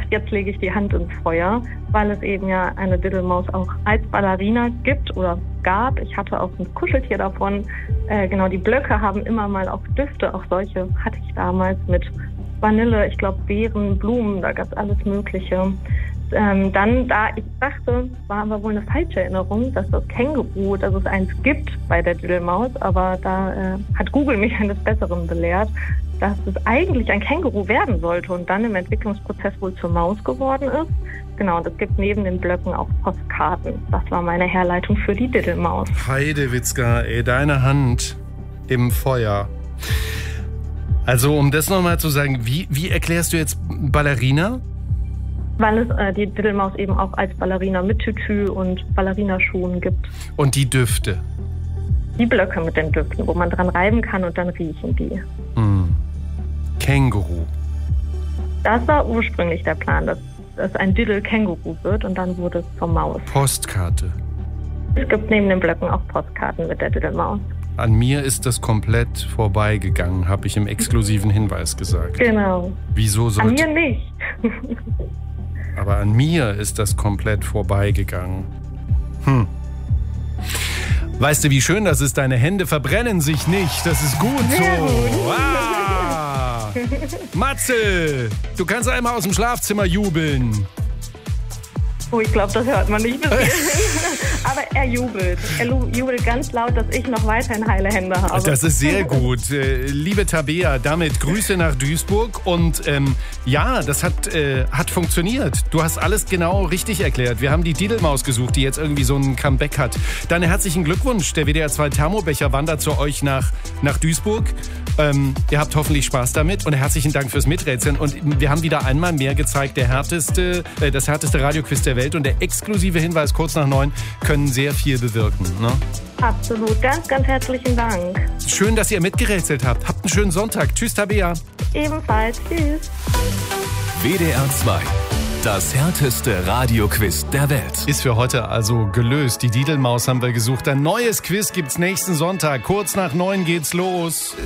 jetzt lege ich die Hand ins Feuer, weil es eben ja eine Diddelmaus auch als Ballerina gibt oder gab. Ich hatte auch ein Kuscheltier davon. Genau, die Blöcke haben immer mal auch Düfte, auch solche hatte ich damals mit Vanille, ich glaube Beeren, Blumen, da gab es alles Mögliche. Dann, da ich dachte, war aber wohl eine falsche Erinnerung, dass das Känguru, dass es eins gibt bei der Diddelmaus, aber da hat Google mich eines Besseren belehrt, dass es eigentlich ein Känguru werden sollte und dann im Entwicklungsprozess wohl zur Maus geworden ist. Genau, und es gibt neben den Blöcken auch Postkarten. Das war meine Herleitung für die Diddelmaus. Heidewitzka, ey, deine Hand im Feuer. Also, um das nochmal zu sagen, wie erklärst du jetzt Ballerina? Weil es die Diddelmaus eben auch als Ballerina mit Tütü und Ballerinaschuhen gibt. Und die Düfte? Die Blöcke mit den Düften, wo man dran reiben kann und dann riechen die. Känguru. Das war ursprünglich der Plan, dass es ein Diddel-Känguru wird und dann wurde es zur Maus. Postkarte. Es gibt neben den Blöcken auch Postkarten mit der Diddelmaus. An mir ist das komplett vorbeigegangen, habe ich im exklusiven Hinweis gesagt. Genau. Wieso sollte... An mir nicht. Aber an mir ist das komplett vorbeigegangen. Weißt du, wie schön das ist? Deine Hände verbrennen sich nicht. Das ist gut so. Sehr gut. Wow. Matze, du kannst einmal aus dem Schlafzimmer jubeln. Oh, ich glaube, das hört man nicht bis hierhin. Aber er jubelt. Er jubelt ganz laut, dass ich noch weiterhin heile Hände habe. Das ist sehr gut. Liebe Tabea, damit Grüße nach Duisburg. Und ja, das hat funktioniert. Du hast alles genau richtig erklärt. Wir haben die Diddelmaus gesucht, die jetzt irgendwie so ein Comeback hat. Dann herzlichen Glückwunsch. Der WDR 2 Thermobecher wandert zu euch nach Duisburg. Ihr habt hoffentlich Spaß damit und herzlichen Dank fürs Miträtseln. Und wir haben wieder einmal mehr gezeigt, das härteste Radioquiz der Welt und der exklusive Hinweis kurz nach 9 können sehr viel bewirken. Ne? Absolut. Ganz, ganz herzlichen Dank. Schön, dass ihr mitgerätselt habt. Habt einen schönen Sonntag. Tschüss, Tabea. Ebenfalls. Tschüss. WDR 2. Das härteste Radioquiz der Welt. Ist für heute also gelöst. Die Diddelmaus haben wir gesucht. Ein neues Quiz gibt's nächsten Sonntag. Kurz nach 9 geht's los.